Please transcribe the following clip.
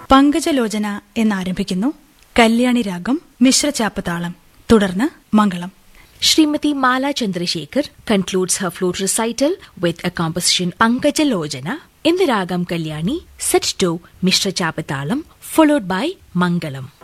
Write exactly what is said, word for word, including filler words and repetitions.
പങ്കജലോചന എന്നാരംഭിക്കുന്നു കല്യാണി രാഗം മിശ്രചാപ്പ് താളം. തുടർന്ന് മംഗളം. Srimati Mala Chandrasekhar concludes her flute recital with a composition Pankajalochana in the ragam Kalyani, set to Mishra Chapatalam, followed by Mangalam.